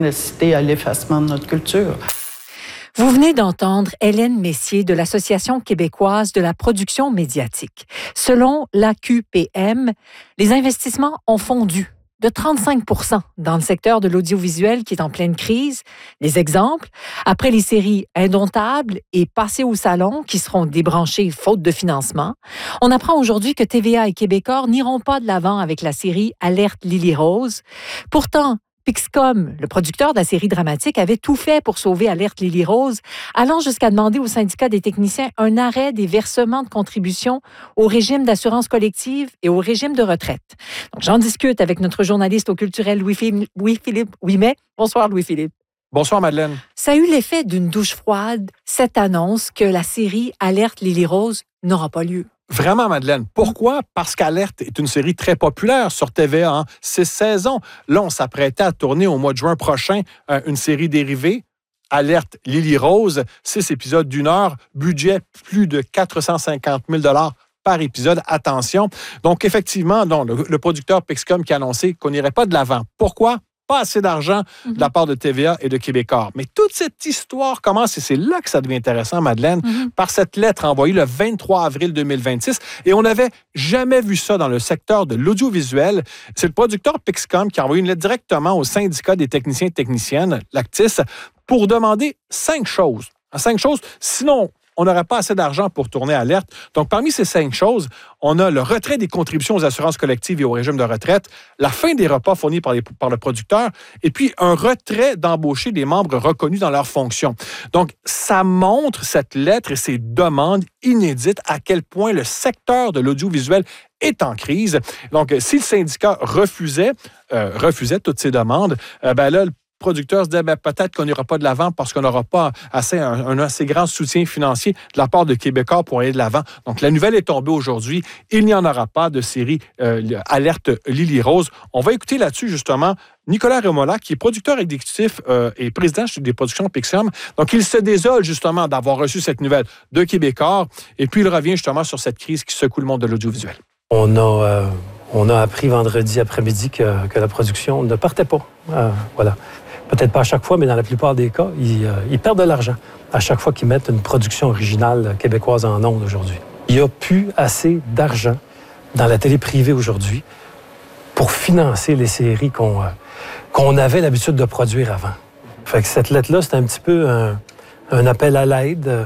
Nécessité à l'effacement de notre culture. Vous venez d'entendre Hélène Messier de l'Association québécoise de la production médiatique. Selon l'AQPM, les investissements ont fondu de 35 % dans le secteur de l'audiovisuel qui est en pleine crise. Des exemples, après les séries Indomptables et Passé au salon qui seront débranchées faute de financement, on apprend aujourd'hui que TVA et Québecor n'iront pas de l'avant avec la série Alerte Lily Rose. Pourtant, Pixcom, le producteur de la série dramatique, avait tout fait pour sauver Alerte Lily Rose, allant jusqu'à demander au syndicat des techniciens un arrêt des versements de contributions au régime d'assurance collective et au régime de retraite. Donc, j'en discute avec notre journaliste au culturel Louis-Philippe Ouimet. Bonsoir, Louis-Philippe. Bonsoir, Madeleine. Ça a eu l'effet d'une douche froide, cette annonce que la série Alerte Lily Rose n'aura pas lieu. Vraiment, Madeleine. Pourquoi? Parce qu'Alerte est une série très populaire sur TVA, hein? 6 saisons. Là, on s'apprêtait à tourner au mois de juin prochain une série dérivée, Alerte Lily Rose, 6 épisodes d'1 heure, budget plus de 450 000 $ par épisode. Attention. Donc, effectivement, le producteur Pixcom qui a annoncé qu'on n'irait pas de l'avant. Pourquoi? Pas assez d'argent de la part de TVA et de Québecor. Mais toute cette histoire commence, et c'est là que ça devient intéressant, Madeleine, par cette lettre envoyée le 23 avril 2026. Et on n'avait jamais vu ça dans le secteur de l'audiovisuel. C'est le producteur Pixcom qui a envoyé une lettre directement au syndicat des techniciens et techniciennes, l'ACTIS, pour demander 5 choses. 5 choses, sinon on n'aurait pas assez d'argent pour tourner Alerte. Donc, parmi ces 5 choses, on a le retrait des contributions aux assurances collectives et au régime de retraite, la fin des repas fournis par le producteur, et puis un retrait d'embaucher des membres reconnus dans leurs fonctions. Donc, ça montre, cette lettre et ces demandes inédites, à quel point le secteur de l'audiovisuel est en crise. Donc, si le syndicat refusait toutes ces demandes, là, le producteur se disait peut-être qu'on n'ira pas de l'avant parce qu'on n'aura pas un assez grand soutien financier de la part de Québecor pour aller de l'avant. Donc, la nouvelle est tombée aujourd'hui. Il n'y en aura pas de série Alerte Lily Rose. On va écouter là-dessus, justement, Nicolas Remola, qui est producteur exécutif et président des productions Pixcom. Donc, il se désole, justement, d'avoir reçu cette nouvelle de Québecor. Et puis, il revient, justement, sur cette crise qui secoue le monde de l'audiovisuel. On a appris vendredi après-midi que la production ne partait pas. Voilà. Peut-être pas à chaque fois, mais dans la plupart des cas, ils perdent de l'argent à chaque fois qu'ils mettent une production originale québécoise en ondes aujourd'hui. Il n'y a plus assez d'argent dans la télé privée aujourd'hui pour financer les séries qu'on avait l'habitude de produire avant. Fait que cette lettre-là, c'est un petit peu un appel à l'aide.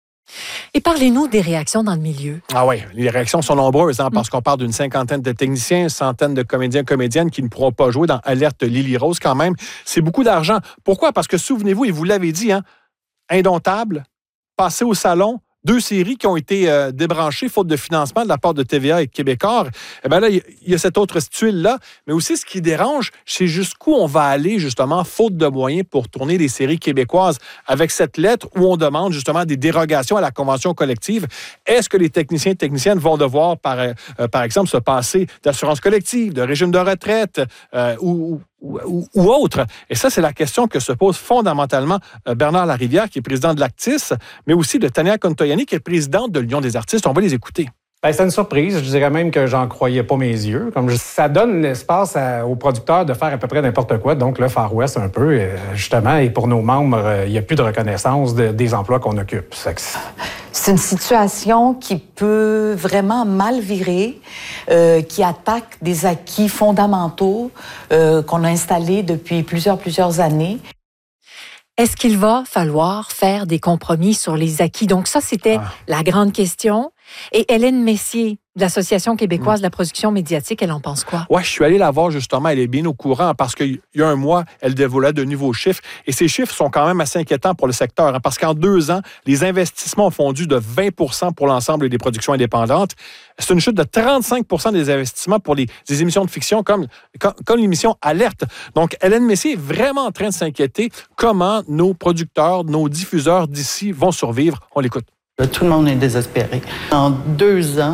Et parlez-nous des réactions dans le milieu. Ah oui, les réactions sont nombreuses, parce qu'on parle d'une cinquantaine de techniciens, une centaine de comédiens et comédiennes qui ne pourront pas jouer dans Alerte Lily Rose quand même. C'est beaucoup d'argent. Pourquoi? Parce que souvenez-vous, et vous l'avez dit, Indomptables, Passé au salon, 2 séries qui ont été débranchées faute de financement de la part de TVA et de Québecor. Eh bien là, il y a cette autre tuile-là. Mais aussi, ce qui dérange, c'est jusqu'où on va aller, justement, faute de moyens pour tourner les séries québécoises avec cette lettre où on demande, justement, des dérogations à la convention collective. Est-ce que les techniciens et techniciennes vont devoir, par exemple, se passer d'assurance collective, de régime de retraite ou autre? Et ça, c'est la question que se pose fondamentalement Bernard Larivière, qui est président de l'ACTIS, mais aussi de Tania Contoyani, qui est présidente de l'Union des artistes. On va les écouter. C'est une surprise. Je dirais même que j'en croyais pas mes yeux. Ça donne l'espace aux producteurs de faire à peu près n'importe quoi. Donc, le Far West un peu, justement. Et pour nos membres, il n'y a plus de reconnaissance des emplois qu'on occupe. C'est une situation qui peut vraiment mal virer, qui attaque des acquis fondamentaux qu'on a installés depuis plusieurs années. Est-ce qu'il va falloir faire des compromis sur les acquis? Donc ça, c'était la grande question. Et Hélène Messier, de l'Association québécoise de la production médiatique, elle en pense quoi? Oui, je suis allé la voir justement. Elle est bien au courant parce qu'il y a un mois, elle dévoilait de nouveaux chiffres. Et ces chiffres sont quand même assez inquiétants pour le secteur parce qu'en 2 ans, les investissements ont fondu de 20 % pour l'ensemble des productions indépendantes. C'est une chute de 35 % des investissements pour des émissions de fiction comme l'émission Alerte. Donc, Hélène Messier est vraiment en train de s'inquiéter comment nos producteurs, nos diffuseurs d'ici vont survivre. On l'écoute. Tout le monde est désespéré. En 2 ans,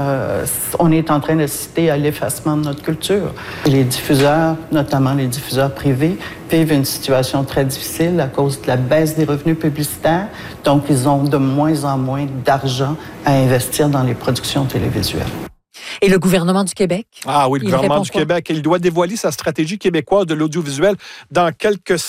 on est en train d'assister à l'effacement de notre culture. Les diffuseurs, notamment les diffuseurs privés, vivent une situation très difficile à cause de la baisse des revenus publicitaires. Donc, ils ont de moins en moins d'argent à investir dans les productions télévisuelles. Et le gouvernement du Québec? Ah oui, le gouvernement du Québec, il doit dévoiler sa stratégie québécoise de l'audiovisuel dans quelques